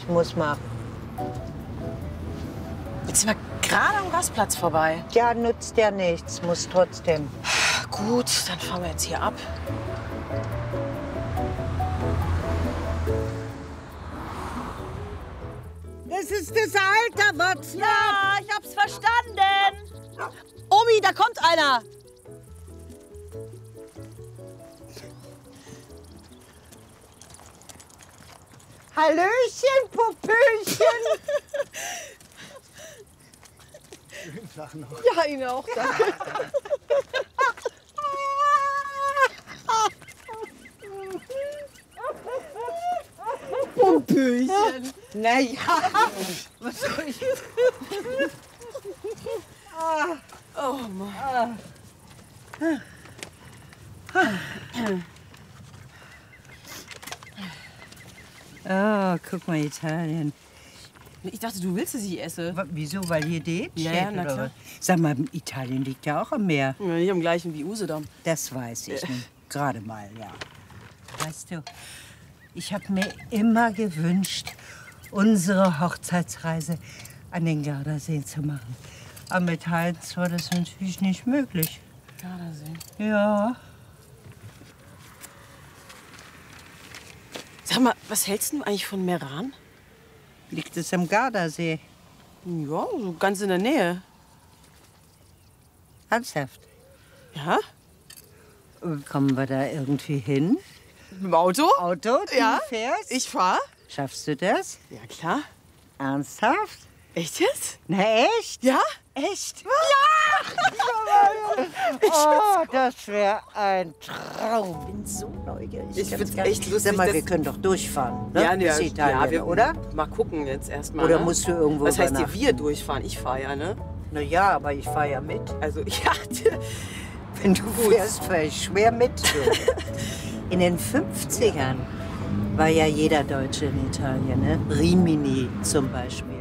muss machen. Jetzt sind wir gerade am Rastplatz vorbei. Ja, nützt ja nichts, muss trotzdem. Gut, dann fahren wir jetzt hier ab. Das ist das Alter, Watzlaw. Ja, ich hab's verstanden. Omi, da kommt einer. Hallöchen, Popöchen. Schönen Tag noch. Ja, Ihnen auch, danke. Popöchen. Na ja, was soll ich? Oh Mann. Oh, guck mal, Italien. Ich dachte, du willst, dass ich esse. Wieso, weil hier Date Ja, steht, ja, na oder klar. was? Sag mal, Italien liegt ja auch am Meer. Ja, nicht am gleichen wie Usedom. Das weiß ich nicht. Gerade mal, ja. Weißt du, ich habe mir immer gewünscht, unsere Hochzeitsreise an den Gardasee zu machen. Aber mit Heinz war das natürlich nicht möglich. Gardasee. Ja. Sag mal, was hältst du eigentlich von Meran? Liegt es am Gardasee? Ja, so ganz in der Nähe. Ernsthaft? Ja? Kommen wir da irgendwie hin? Mit dem Auto? Auto, du Ja, fährst? ich fahr. Schaffst du das? Ja, klar. Ernsthaft? Echt jetzt? Na echt? Ja? Echt? Ja! Oh, das wäre ein Traum. Ich bin so neugierig. Ich kann's find's gar nicht- echt lustig, Sag mal, dass- wir können doch durchfahren, ne? Ja, Bis Italien, oder? Mal gucken jetzt erstmal. Oder ne? musst du irgendwo Was heißt hier übernachten? wir durchfahren? Ich fahre ja, ne? Na ja, aber ich fahre ja mit. Also, ja. Wenn du fährst, fahre ich schwer mit. Du. In den 50ern war ja jeder Deutsche in Italien, ne? Rimini zum Beispiel.